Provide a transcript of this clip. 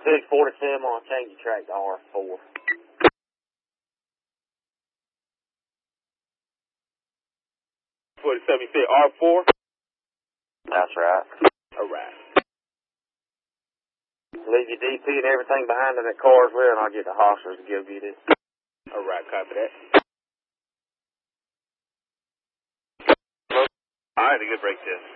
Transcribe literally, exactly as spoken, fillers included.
six forty-seven, I'm going to change the track to R four. forty-seven, you say R four? That's right. All right. Leave your D P and everything behind in that car as well, and I'll get the hostlers to give you this. All right, copy that. All right, a good break test.